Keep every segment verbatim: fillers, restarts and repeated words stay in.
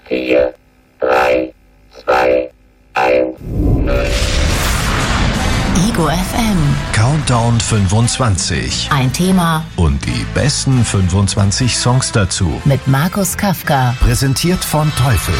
vier, drei, zwei, eins, null. Ego F M. Countdown fünfundzwanzig. Ein Thema Und die besten fünfundzwanzig Songs dazu. mit Markus Kafka. Präsentiert von Teufel.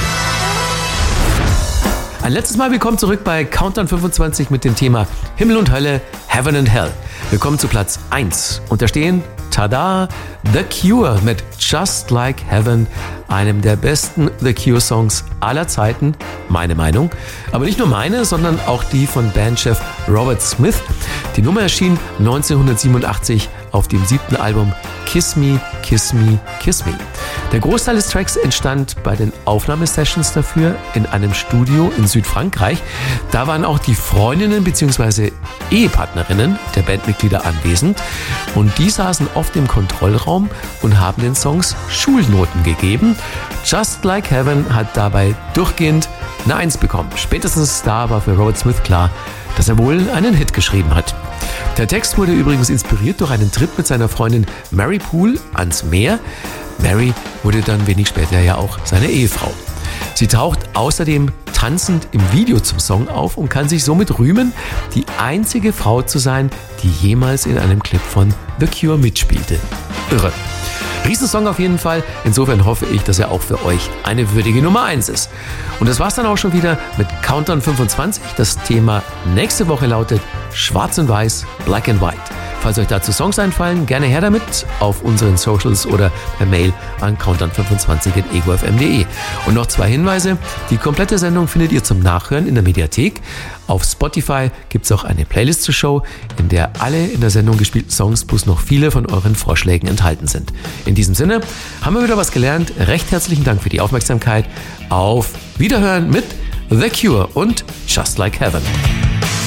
Ein letztes Mal willkommen zurück bei Countdown fünfundzwanzig mit dem Thema Himmel und Hölle, Heaven and Hell. Willkommen zu Platz eins. Und da stehen, tada, The Cure mit Just Like Heaven, einem der besten The Cure Songs aller Zeiten, meine Meinung. Aber nicht nur meine, sondern auch die von Bandchef Robert Smith. Die Nummer erschien neunzehnhundertsiebenundachtzig auf dem siebten Album Kiss Me, Kiss Me, Kiss Me. Der Großteil des Tracks entstand bei den Aufnahmesessions dafür in einem Studio in Südfrankreich. Da waren auch die Freundinnen bzw. Ehepartnerinnen der Bandmitglieder anwesend und die saßen oft im Kontrollraum und haben den Songs Schulnoten gegeben. Just Like Heaven hat dabei durchgehend eine Eins bekommen. Spätestens da war für Robert Smith klar, dass er wohl einen Hit geschrieben hat. Der Text wurde übrigens inspiriert durch einen Trip mit seiner Freundin Mary Poole ans Meer. Mary wurde dann wenig später ja auch seine Ehefrau. Sie taucht außerdem tanzend im Video zum Song auf und kann sich somit rühmen, die einzige Frau zu sein, die jemals in einem Clip von The Cure mitspielte. Irre. Riesensong auf jeden Fall. Insofern hoffe ich, dass er auch für euch eine würdige Nummer eins ist. Und das war's dann auch schon wieder mit Countdown fünfundzwanzig. Das Thema nächste Woche lautet Schwarz und Weiß, Black and White. Falls euch dazu Songs einfallen, gerne her damit auf unseren Socials oder per Mail an countdown fünfundzwanzig at ego f m punkt de. Und noch zwei Hinweise. Die komplette Sendung findet ihr zum Nachhören in der Mediathek. Auf Spotify gibt es auch eine Playlist zur Show, in der alle in der Sendung gespielten Songs plus noch viele von euren Vorschlägen enthalten sind. In diesem Sinne haben wir wieder was gelernt. Recht herzlichen Dank für die Aufmerksamkeit. Auf Wiederhören mit The Cure und Just Like Heaven.